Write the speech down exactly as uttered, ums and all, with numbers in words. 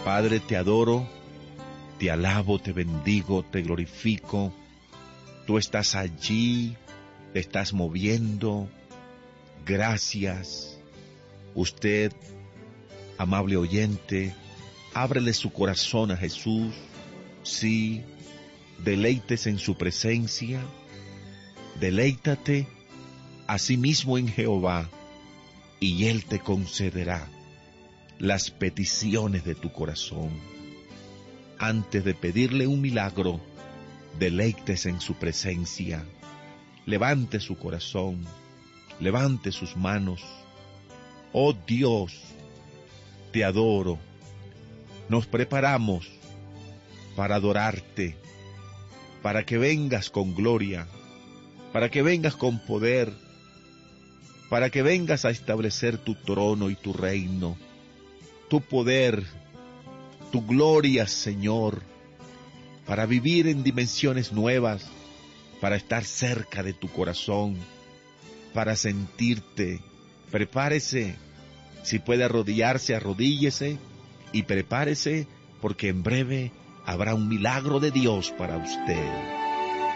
Padre, te adoro, te alabo, te bendigo, te glorifico. Tú estás allí, te estás moviendo. Gracias. Usted, amable oyente, ábrele su corazón a Jesús. Sí, deleites en su presencia. Deleítate asimismo en Jehová, y Él te concederá las peticiones de tu corazón. Antes de pedirle un milagro, deleites en su presencia. Levante su corazón, levante sus manos. Oh Dios, te adoro. Nos preparamos para adorarte, para que vengas con gloria, para que vengas con poder, para que vengas a establecer tu trono y tu reino, tu poder, tu gloria, Señor, para vivir en dimensiones nuevas, para estar cerca de tu corazón, para sentirte. Prepárese, si puede arrodillarse, arrodíllese y prepárese, porque en breve habrá un milagro de Dios para usted.